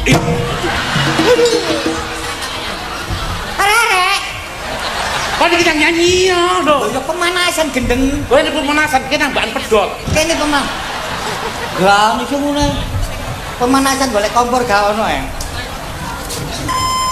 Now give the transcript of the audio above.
Arek. Kok iki yang nyanyi ya, lho. Ya pemanasan gendeng. Kowe ini pemanasan kene nambahan pedot. Kene pemanasan. Gak iki ngene. Pemanasan golek kompor gak ono ya.